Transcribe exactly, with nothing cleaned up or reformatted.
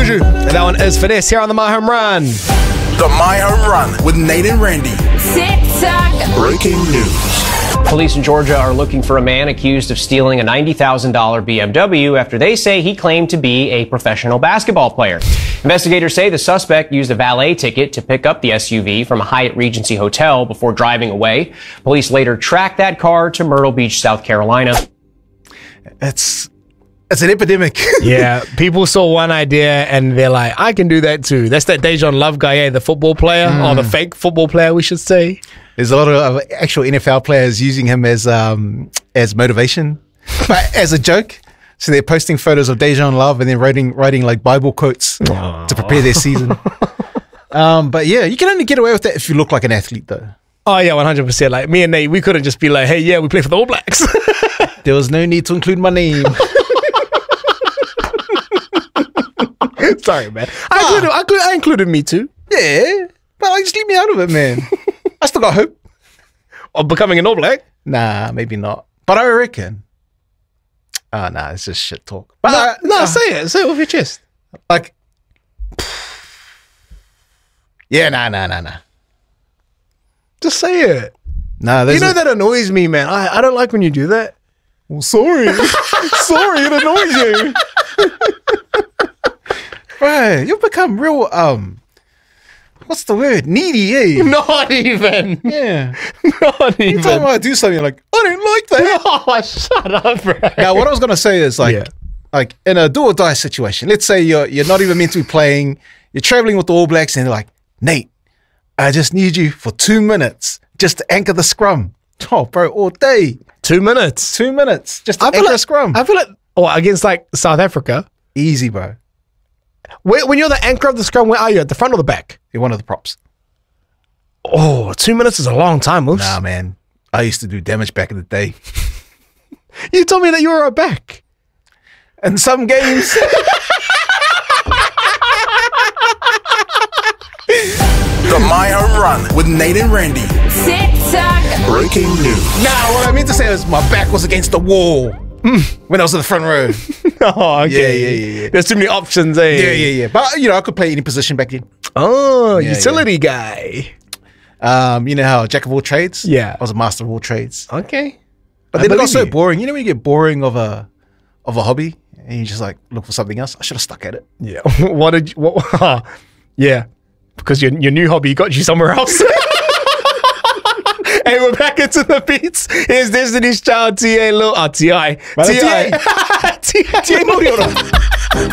Juju. And that one is for this here on the My Home Run. The My Home Run with Nate and Randy. TikTok. Breaking news. Police in Georgia are looking for a man accused of stealing a ninety thousand dollars B M W after they say he claimed to be a professional basketball player. Investigators say the suspect used a valet ticket to pick up the S U V from a Hyatt Regency hotel before driving away. Police later tracked that car to Myrtle Beach, South Carolina. It's it's an epidemic. Yeah, people saw one idea and they're like, I can do that too. That's that Dejan Love guy, eh? The football player, mm. or the fake football player, we should say. There's a lot of actual N F L players using him as um, as motivation, but as a joke. So they're posting photos of Dejan Love and then writing writing like Bible quotes Aww. to prepare their season. um, but yeah, you can only get away with that if you look like an athlete, though. Oh yeah, one hundred percent. Like me and Nate, we couldn't just be like, hey, yeah, we play for the All Blacks. There was no need to include my name. Sorry, man. I, ah. included, I, included, I included me too. Yeah, but like, just leave me out of it, man. I still got hope of becoming an All Black. Nah, maybe not. But I reckon. Ah, uh, nah, it's just shit talk. But no, uh, no uh, say it. Say it with your chest. Like, yeah, nah, nah, nah, nah. Just say it. Nah, you know a- that annoys me, man. I, I don't like when you do that. Well, sorry. Sorry, it annoys you. Right, you've become real, um, what's the word? Needy, eh? Not even. Yeah. Not even. Every time I do something, you're like, I don't like that. Oh, shut up, bro. Now, what I was going to say is like, yeah. like in a do or die situation, let's say you're you're not even meant to be playing, you're traveling with the All Blacks and they're like, Nate, I just need you for two minutes just to anchor the scrum. Oh, bro, all day. Two minutes. Two minutes just to I anchor feel like, a scrum. I feel like, oh, against like South Africa. Easy, bro. Where, when you're the anchor of the scrum, where are you? At the front or the back? You're one of the props. Oh, two minutes is a long time, Moose. Nah, man. I used to do damage back in the day. You told me that you were a back. In some games. The My Home Run with Nate and Randy. TikTok. Breaking news. Nah, what I meant to say was my back was against the wall when I was in the front row. Oh, okay. Yeah, yeah, yeah, yeah. There's too many options, eh? Yeah, yeah, yeah. But, you know, I could play any position back then. Oh, yeah, utility yeah. guy. Um, you know how jack of all trades? Yeah. I was a master of all trades. Okay. But I then it got so you. boring. You know when you get boring of a of a hobby and you just like look for something else? I should have stuck at it. Yeah. What did you, what, yeah. Because your, your new hobby got you somewhere else. Hey, we're back into the beats. Here's Destiny's Child, T A Lil, uh, T I T I T I T I